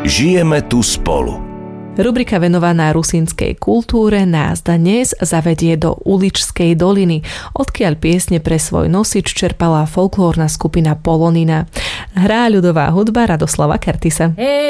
Žijeme tu spolu. Rubrika venovaná rusínskej kultúre nás dnes zavedie do Uličskej doliny, odkiaľ piesne pre svoj nosič čerpala folklórna skupina Polonina. Hrá ľudová hudba Radoslava Kertisa.